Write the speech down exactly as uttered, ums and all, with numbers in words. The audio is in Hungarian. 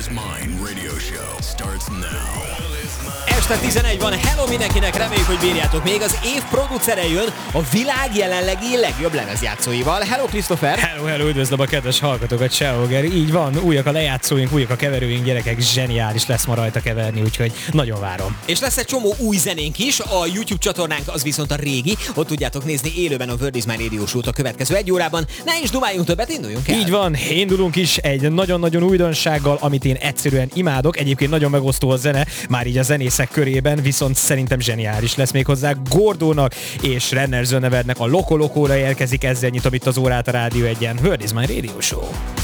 is Mine Radio Show starts now. Este tizenegy van, hello mindenkinek, reméljük, hogy bírjátok. Még az év producere jön a világ jelenlegi legjobb lemezjátszóival. Hello Christopher! Hello, hello, üdvözlöm a kedves hallgatókat, Cseoger. Így van, újak a lejátszóink, újak a keverőink, gyerekek, zseniális lesz ma rajta keverni, úgyhogy nagyon várom. És lesz egy csomó új zenénk is, a YouTube csatornánk az viszont a régi, ott tudjátok nézni élőben a World is Mine Radio Show-t a következő egy órában. Ne is dumáljunk többet, induljunk el! Így van, indulunk is egy nagyon-nagyon újdonsággal, amit én egyszerűen imádok. Egyébként nagyon megosztó a zene, már így a zenészek körében, viszont szerintem zseniális lesz még hozzá. Gordónak és Renner Zönevernek a Loko Lokóra érkezik, ezzel nyitom itt az órát a Rádió egyen. World is Mine Radio Show.